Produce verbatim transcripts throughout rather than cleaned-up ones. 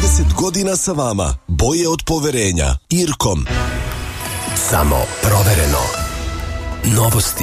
trideset godina sa vama. Boje od poverenja. Irkom. Samo provereno. Novosti.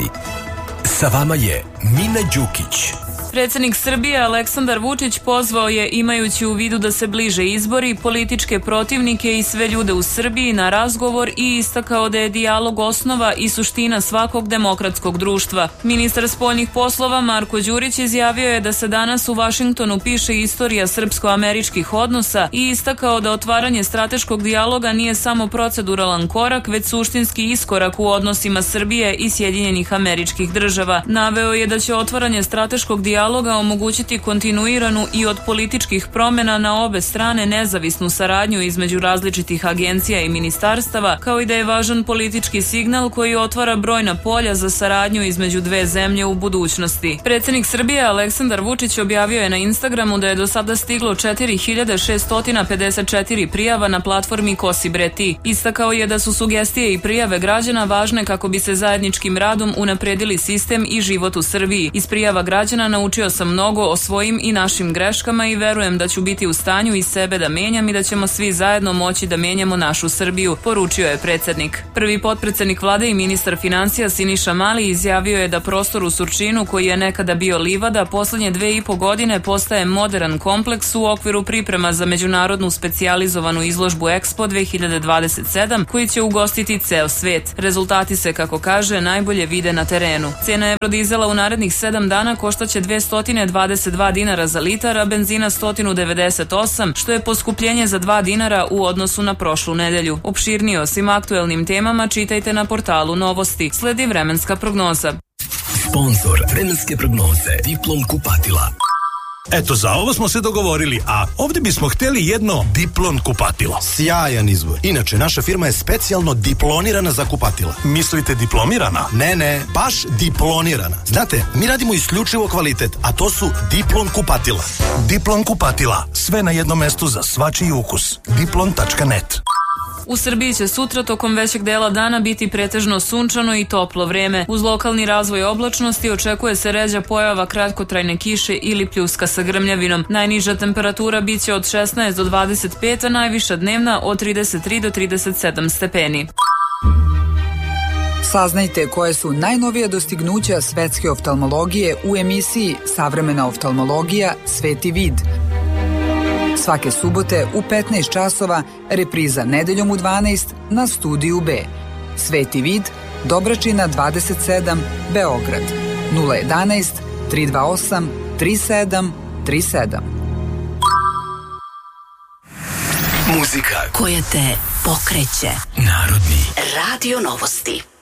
Sa vama je Mina Đukić. Predsjednik Srbije Aleksandar Vučić pozvao je, imajući u vidu da se bliže izbori, političke protivnike i sve ljude u Srbiji na razgovor i istakao da je dijalog osnova i suština svakog demokratskog društva. Ministar spoljnih poslova Marko Đurić izjavio je da se danas u Vašingtonu piše istorija srpsko-američkih odnosa i istakao da otvaranje strateškog dijaloga nije samo proceduralan korak, već suštinski iskorak u odnosima Srbije i Sjedinjenih Američkih Država. Naveo je da će otvaranje strateškog dijaloga omogućiti kontinuiranu i od političkih promjena na obe strane nezavisnu saradnju između različitih agencija i ministarstava, kao i da je važan politički signal koji otvara brojna polja za saradnju između dve zemlje u budućnosti. Predsjednik Srbije Aleksandar Vučić objavio je na Instagramu da je do sada stiglo četiri hiljade šesto pedeset četiri prijava na platformi Kosi bre ti. Istakao je da su sugestije i prijave građana važne kako bi se zajedničkim radom unapredili sistem i život u Srbiji. Iz prijava građana naučio sam mnogo o svojim i našim greškama i verujem da ću biti u stanju i sebe da menjam i da ćemo svi zajedno moći da menjamo našu Srbiju, poručio je predsjednik. Prvi potpredsjednik vlade i ministar financija Siniša Mali izjavio je da prostor u Surčinu, koji je nekada bio livada, poslednje dve i po godine postaje modern kompleks u okviru priprema za međunarodnu specijalizovanu izložbu Expo dve hiljade dvadeset sedam, koji će ugostiti ceo svet. Rezultati se, kako kaže, najbolje vide na terenu. Cena evrodizela u narednih sedam dana koštaće dvesta dvadeset dva dinara za litar, a benzina sto devedeset osam, što je poskupljenje za dva dinara u odnosu na prošlu nedelju. Opširnije o svim aktuelnim temama čitajte na portalu Novosti. Sledi vremenska prognoza. Sponzor vremenske prognoze Diplom kupatila. Eto, za ovo smo se dogovorili, a ovdje bismo htjeli jedno Diplon kupatilo. Sjajan izbor. Inače, naša firma je specijalno diplonirana za kupatila. Mislite diplomirana? Ne, ne, baš diplonirana. Znate, mi radimo isključivo kvalitet, a to su Diplon kupatila. Diplon kupatila. Sve na jednom mestu za svačiji ukus. diplon tačka net. U Srbiji će sutra tokom većeg dela dana biti pretežno sunčano i toplo vreme. Uz lokalni razvoj oblačnosti očekuje se ređa pojava kratkotrajne kiše ili pljuska sa grmljavinom. Najniža temperatura biće od šesnaest do dvadeset pet, a najviša dnevna od trideset tri do trideset sedam stepeni. Saznajte koje su najnovije dostignuća svetske oftalmologije u emisiji Savremena oftalmologija Sveti vid. Svake subote u petnaest časova, repriza nedeljom u dvanaest na Studiju B. Sveti vid, Dobračina dvadeset sedam, Beograd. nula jedanaest, tri dva osam, tri sedam tri sedam. Muzika koja te pokreće. Narodni Radio Novosti.